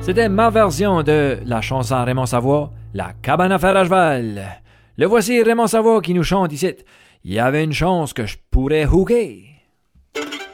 C'était ma version de la chanson Raymond Savoie, La cabane à fer à cheval. Le voici Raymond Savoie qui nous chante ici. Il y avait une chance que je pourrais hooker.